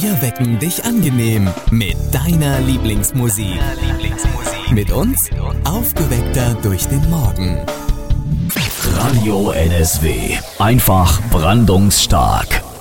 Wir wecken dich angenehm mit deiner Lieblingsmusik. Mit uns aufgeweckter durch den Morgen. Radio NSW. Einfach brandungsstark.